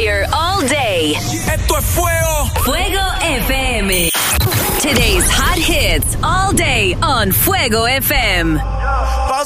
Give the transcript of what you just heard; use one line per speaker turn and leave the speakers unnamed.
here all day.
Esto es Fuego.
Fuego FM. Today's hot hits all day on Fuego FM.